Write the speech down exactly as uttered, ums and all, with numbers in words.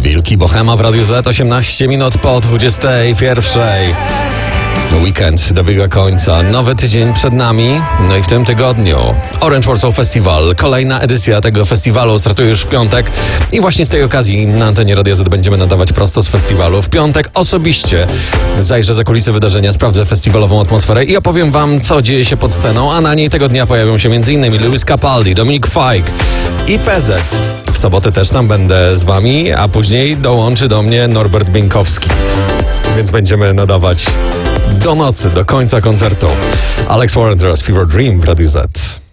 Wilki Bohema w Radiu Z, osiemnaście minut po dwudziestej pierwszej. Weekend dobiega końca, nowy tydzień przed nami, no i w tym tygodniu Orange Warsaw Festival. Kolejna edycja tego festiwalu startuje już w piątek i właśnie z tej okazji na antenie Radia Z będziemy nadawać prosto z festiwalu. W piątek osobiście zajrzę za kulisy wydarzenia, sprawdzę festiwalową atmosferę i opowiem wam, co dzieje się pod sceną, a na niej tego dnia pojawią się m.in. Lewis Capaldi, Dominik Fike i P Z. W sobotę też tam będę z wami, a później dołączy do mnie Norbert Bieńkowski. Więc będziemy nadawać do nocy, do końca koncertu. Alex Warren teraz, Fever Dream w Radiu Z.